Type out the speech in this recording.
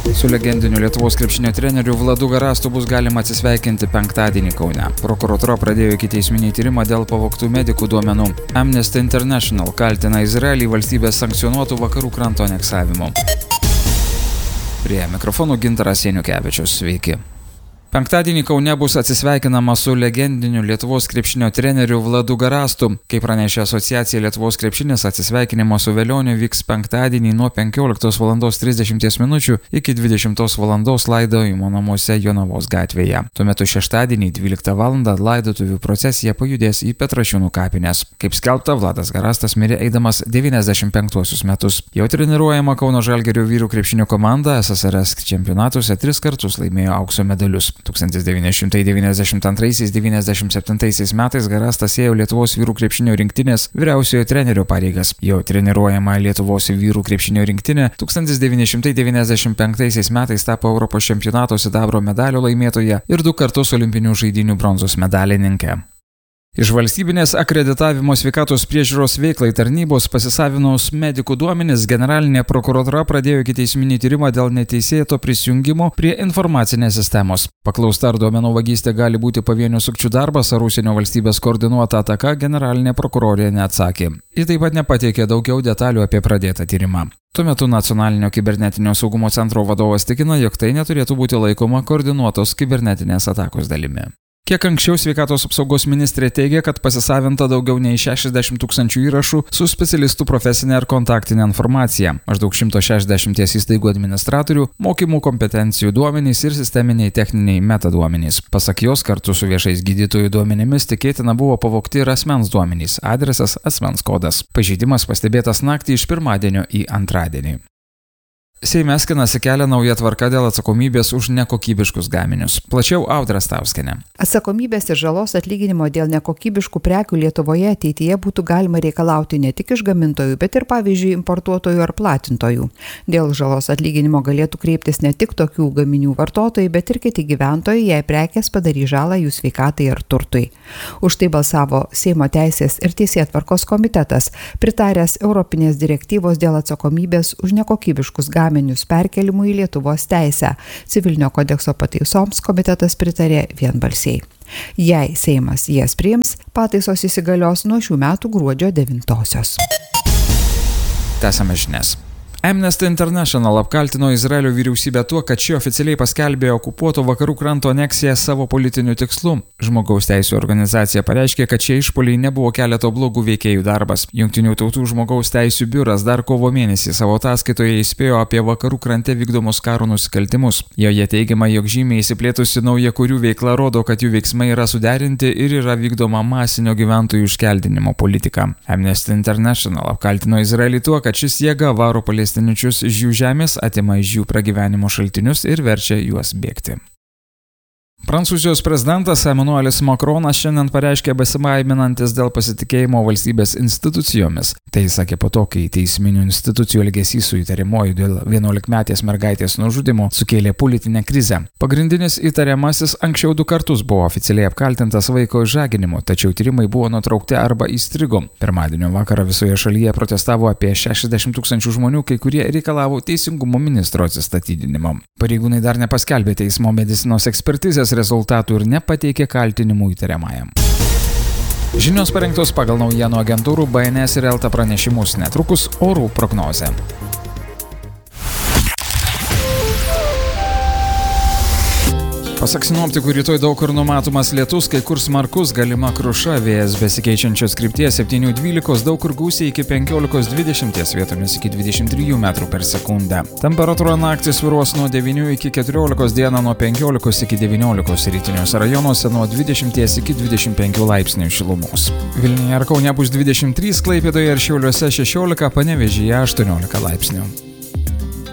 Su legendiniu Lietuvos krepšinio treneriu Vladu Garastu bus galima atsisveikinti penktadienį Kaune. Prokuratūra pradėjo ikiteisminį tyrimą dėl pavogtų medikų duomenų. Amnesty International kaltina Izraelį valstybės sankcionuotų vakarų kranto aneksavimu. Prie mikrofonų Gintaras Janukevičius. Sveiki. Penktadienį Kaune bus atsisveikinama su legendiniu Lietuvos krepšinio treneriu Vladu Garastu. Kaip pranešė asociacija Lietuvos krepšinis, atsisveikinimo su Velioniu vyks penktadienį nuo 15:30 min. Iki 20 val. Laidojimo namuose Jonavos gatvėje. Tuo metu šeštadienį 12 val. Laidotuvių procesija pajudės į Petrašiūnų kapines. Kaip skelbta, Vladas Garastas mirė eidamas 95 metus. Jau treniruojama Kauno Žalgirio vyrų krepšinio komanda SSRS čempionatuose 3 kartus laimėjo aukso medalius. 1992–97 metais Garastas ėjo Lietuvos vyrų krepšinio rinktinės vyriausiojo trenerio pareigas. Jo treniruojama Lietuvos vyrų krepšinio rinktinė 1995 metais tapo Europos čempionato sidabro medalio laimėtoja ir 2 kartus olimpinių žaidynių bronzos medalininkė. Iš valstybinės akreditavimo sveikatos priežiūros veiklai tarnybos pasisavinus medikų duomenis, generalinė prokuratūra pradėjo ikiteisminį tyrimą dėl neteisėto prisijungimo prie informacinės sistemos. Paklausta, ar duomenų vagystė gali būti pavienių sukčių darbas ar užsienio valstybės koordinuota ataka, generalinė prokurorė neatsakė. Ji taip pat nepateikė daugiau detalių apie pradėtą tyrimą. Tuo metu Nacionalinio kibernetinio saugumo centro vadovas tikina, jog tai neturėtų būti laikoma koordinuotos kibernetinės atakos dalimi. Kiek anksčiau sveikatos apsaugos ministrė teigė, kad pasisavinta daugiau nei 60 000 įrašų su specialistų profesinė ar kontaktinė informacija, maždaug 160 įstaigų administratorių, mokymų kompetencijų duomenys ir sisteminiai techniniai metaduomenys. Pasak jos, kartu su viešais gydytojų duomenimis tikėtina buvo pavogti ir asmens duomenys, adresas, asmens kodas. Pažeidimas pastebėtas naktį iš pirmadienio į antradienį. Seime skinasi kelią nauja tvarka dėl atsakomybės už nekokybiškus gaminius. Plačiau Audra Stauskienė. Atsakomybės ir žalos atlyginimo dėl nekokybiškų prekių Lietuvoje ateityje būtų galima reikalauti ne tik iš gamintojų, bet ir pavyzdžiui importuotojų ar platintojų. Dėl žalos atlyginimo galėtų kreiptis ne tik tokių gaminių vartotojai, bet ir kiti gyventojai, jei prekės padarys žalą jų sveikatai ar turtui. Už tai balsavo Seimo teisės ir teisėtvarkos komitetas, pritaręs Europinės direktyvos dėl atsakomybės už nekokybiškus gaminius perkelimų į Lietuvos teisę. Civilinio kodekso pataisoms komitetas pritarė vienbalsiai. Jei Seimas jas priims, pataisos įsigalios nuo šių metų gruodžio 9-osios. Tęsiame žinias. Amnesty International apkaltino Izraelio vyriausybę tuo, kad ši oficialiai paskelbė okupuoto vakarų kranto aneksiją savo politiniu tikslu. Žmogaus teisių organizacija pareiškė, kad šie išpuoliai nebuvo keleto blogų veikėjų darbas. Jungtinių tautų žmogaus teisių biuras dar kovo mėnesį savo ataskaitoje įspėjo apie vakarų krante vykdomus karo nusikaltimus. Joje teigiama, jog žymiai įsiplėtusi naujakurių veikla rodo, kad jų veiksmai yra suderinti ir yra vykdoma masinio gyventojų iškeldinimo politika. Amnesty International apkaltino Izraelį tuo, kad šis jėga varo palestiniečius iš jų žemės, atima iš jų pragyvenimo šaltinius ir verčia juos bėgti. Prancūzijos prezidentas Emmanuelis Macronas šiandien pareiškė besibaiminantis dėl pasitikėjimo valstybės institucijomis. Tai sakė po to, kai teisminių institucijų elgesys su įtariamuoju dėl 11-metės mergaitės nužudymo sukėlė politinę krizę. Pagrindinis įtariamasis anksčiau 2 kartus buvo oficialiai apkaltintas vaiko išžaginimu, tačiau tyrimai buvo nutraukti arba įstrigo. Pirmadienio vakarą visoje šalyje protestavo apie 60 000 žmonių, kai kurie reikalavo teisingumo ministro atsistatydinimo. Pareigūnai dar nepaskelbė teismo medicinos ekspertizės rezultatų ir nepateikė kaltinimų įtariamajam. Žinios parengtos pagal naujienų agentūrų BNS ir Elta pranešimus, netrukus orų prognozė. Pasak sinoptikų, rytoj daug kur numatomas lietus, kai kur smarkus, galima kruša, vėjas besikeičiančios krypties 7–12, daug kur gūsiai iki 15–20, vietomis iki 23 metrų per sekundę. Temperatūra naktį svyruos nuo 9 iki 14, dieną nuo 15 iki 19, rytiniuose rajonuose nuo 20 iki 25 laipsnių šilumos. Vilniuje ir Kaune bus 23, Klaipėdoje ir Šiauliuose 16, Panevėžyje 18 laipsnių.